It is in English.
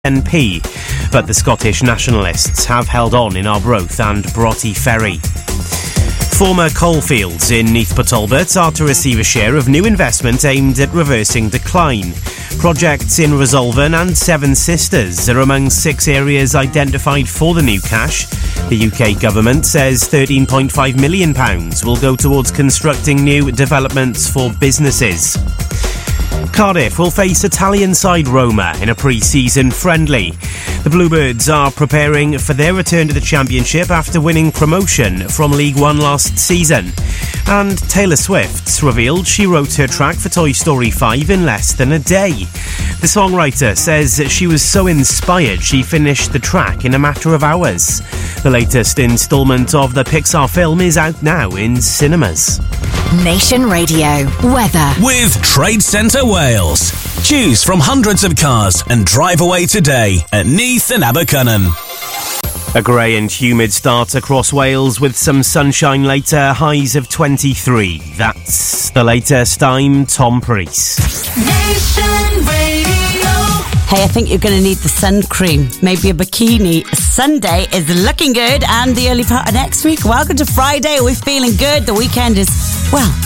NP, but the Scottish nationalists have held on in Arbroath and Broughty Ferry. Former coalfields in Neath Talbot are to receive a share of new investment aimed at reversing decline. Projects in Resolven and Seven Sisters are among 6 areas identified for the new cash. The UK government says £13.5 million will go towards constructing new developments for businesses. Cardiff will face Italian side Roma in a pre-season friendly. The Bluebirds are preparing for their return to the Championship after winning promotion from League One last season. And Taylor Swift's revealed she wrote her track for Toy Story 5 in less than a day. The songwriter says she was so inspired she finished the track in a matter of hours. The latest instalment of the Pixar film is out now in cinemas. Nation Radio weather with Trade Centre Wales. Choose from hundreds of cars and drive away today at Neath and Abercynon. A grey and humid start across Wales with some sunshine later, highs of 23. That's the latest. I'm Tom Priest. Nation Radio. Hey, I think you're going to need the sun cream, maybe a bikini. Sunday is looking good and the early part of next week. Welcome to Friday. We're feeling good. The weekend is, well,